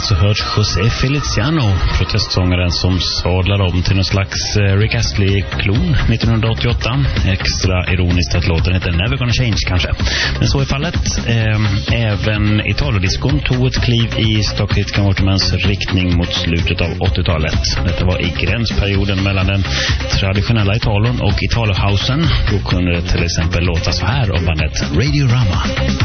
alltså hört José Feliciano, protestsångaren som sadlar om till någon slags Rick Astley-klon 1988. Extra ironiskt att låten heter Never Gonna Change kanske. Men så är fallet. Även Italo-diskon tog ett kliv i Stock Aitken Watermans riktning mot slutet av 80-talet. Detta var i gränsperioden mellan den traditionella Italon och Italo-housen. Då kunde det till exempel låta så här om bandet Radiorama.